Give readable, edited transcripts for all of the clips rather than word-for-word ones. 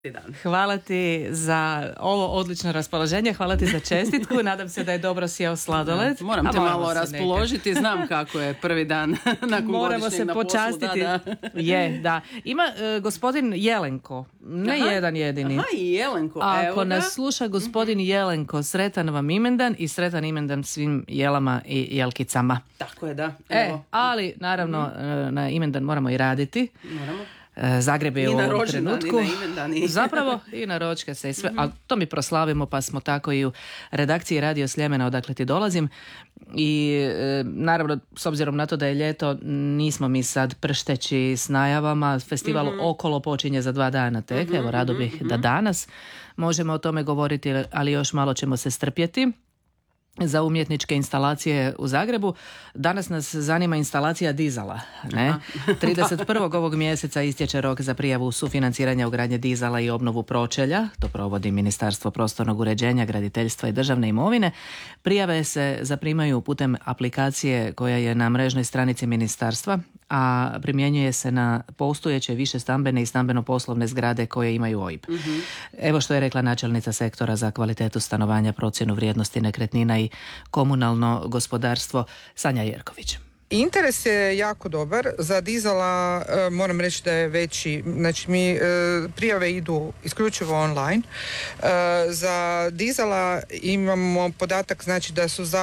Dan. Hvala ti za ovo odlično raspoloženje, hvala ti za čestitku, nadam se da je dobro sjeo sladoled. Moram te malo raspoložiti, znam kako je prvi dan nakon moramo godišnjeg se na poslu. počastiti. Da. Ima gospodin Jelenko, ne jedan jedini. Aha, i Jelenko. Ako nas sluša gospodin Jelenko, sretan vam imendan i sretan imendan svim jelama i jelkicama. Tako je, da. Ali naravno na imendan moramo i raditi. Moramo. Zagreb je u ovom trenutku. Zapravo i na ročke se i sve. A to mi proslavimo, pa smo tako i u redakciji Radio Sljemena, odakle ti dolazim. I naravno, s obzirom na to da je ljeto, nismo mi sad pršteći s najavama. Festival Okolo počinje za 2 dana tek. Evo, rado bih da danas možemo o tome govoriti, ali još malo ćemo se strpjeti. Za umjetničke instalacije u Zagrebu. Danas nas zanima instalacija dizala. Ne? 31. ovog mjeseca istječe rok za prijavu sufinanciranja ugradnje dizala i obnovu pročelja. To provodi Ministarstvo prostornog uređenja, graditeljstva i državne imovine. Prijave se zaprimaju putem aplikacije koja je na mrežnoj stranici ministarstva, a primjenjuje se na postojeće više stambene i stambeno-poslovne zgrade koje imaju OIB. Evo što je rekla načelnica sektora za kvalitetu stanovanja, procjenu vrijednosti nekretnina i komunalno gospodarstvo Sanja Jerković. Interes je jako dobar. Za dizala moram reći da je veći. Znači mi prijave idu isključivo online. Za dizala imamo podatak znači da su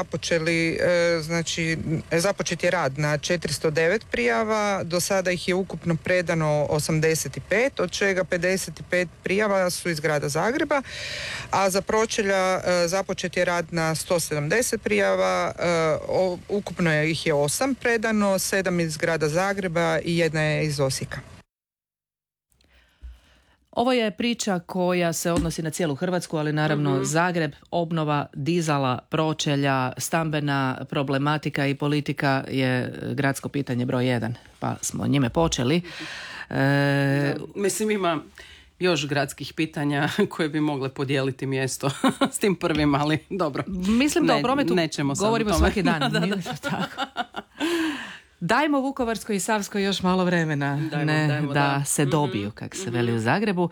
započet je rad na 409 prijava. Do sada ih je ukupno predano 85, od čega 55 prijava su iz grada Zagreba, a za pročelja započet je rad na 170 prijava. Ukupno ih je 8 predano, 7 iz grada Zagreba i 1 je iz Osijeka. Ovo je priča koja se odnosi na cijelu Hrvatsku, ali naravno Zagreb, obnova dizala, pročelja, stambena problematika i politika je gradsko pitanje broj 1, pa smo njime počeli. Mislim, ima još gradskih pitanja koje bi mogle podijeliti mjesto s tim prvim, ali dobro. Mislim da o prometu govorimo svaki dan. Tako. Dajmo Vukovarskoj i Savskoj još malo vremena da se dobiju, kako se veli u Zagrebu.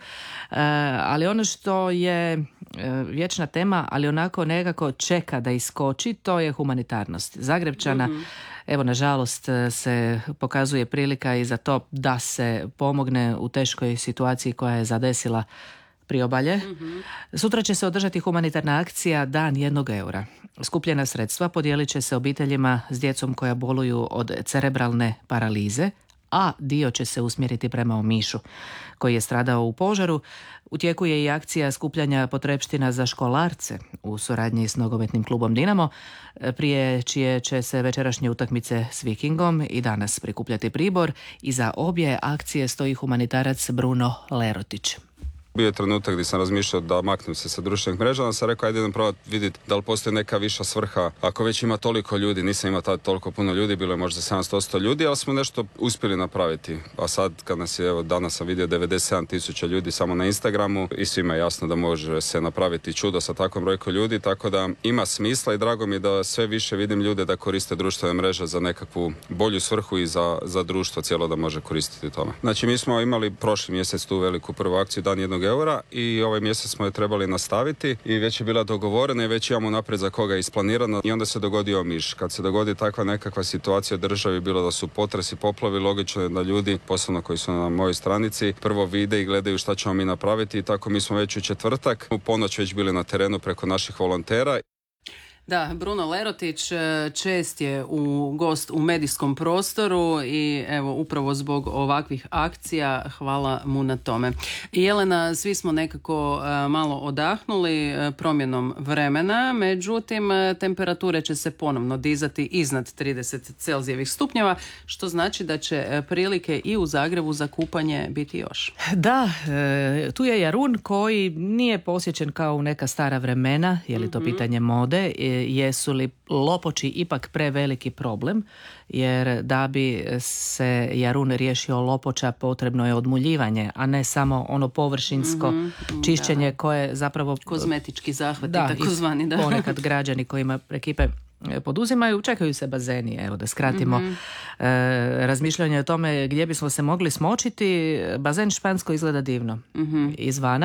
Ali ono što je vječna tema, ali onako nekako čeka da iskoči, to je humanitarnost. Zagrebčana, evo nažalost se pokazuje prilika i za to da se pomogne u teškoj situaciji koja je zadesila Priobalje. Sutra će se održati humanitarna akcija Dan 1 eura. Skupljena sredstva podijelit će se obiteljima s djecom koja boluju od cerebralne paralize, a dio će se usmjeriti prema Omišu, koji je stradao u požaru. U tijeku je i akcija skupljanja potrepština za školarce u suradnji s nogometnim klubom Dinamo, prije čije će se večerašnje utakmice s Vikingom i danas prikupljati pribor. I za obje akcije stoji humanitarac Bruno Lerotić. Bio je trenutak gdje sam razmišljao da maknem se sa društvenih mreža, onda sam rekao ajde idem probati vidjeti da li postoji neka viša svrha. Ako već ima toliko ljudi, nisam imao tada toliko puno ljudi, bilo je možda 700 ljudi, ali smo nešto uspjeli napraviti. A sad kad nas je, evo danas sam vidio 97.000 ljudi samo na Instagramu i svima je jasno da može se napraviti čudo sa takvom brojkom ljudi, tako da ima smisla i drago mi je da sve više vidim ljude da koriste društvene mreže za nekakvu bolju svrhu i za društvo cijelo da može koristiti tome. Znači mi smo imali prošli mjesec tu veliku prvu akciju Dan 1 eura i ovaj mjesec smo je trebali nastaviti i već je bila dogovorena i već imamo naprijed za koga je isplanirano i onda se dogodio Omiš. Kad se dogodi takva nekakva situacija u državi, bilo da su potresi, poplavi, logično je da ljudi, posebno koji su na mojoj stranici, prvo vide i gledaju šta ćemo mi napraviti i tako mi smo već u četvrtak u ponoć već bili na terenu preko naših volontera. Da, Bruno Lerotić čest je gost u medijskom prostoru i evo upravo zbog ovakvih akcija hvala mu na tome. I Jelena, svi smo nekako malo odahnuli promjenom vremena, međutim temperature će se ponovno dizati iznad 30 Celzijevih stupnjeva, što znači da će prilike i u Zagrebu za kupanje biti još. Da, tu je Jarun koji nije posjećen kao u neka stara vremena, je li to pitanje mode, jesu li lopoči ipak preveliki problem, jer da bi se Jarun riješio lopoča potrebno je odmuljivanje, a ne samo ono površinsko čišćenje koje zapravo... Kozmetički zahvati, takozvani. Ponekad građani kojima prekipe poduzimaju, čekaju se bazeni, evo da skratimo razmišljanje o tome gdje bismo se mogli smočiti. Bazen Špansko izgleda divno izvana.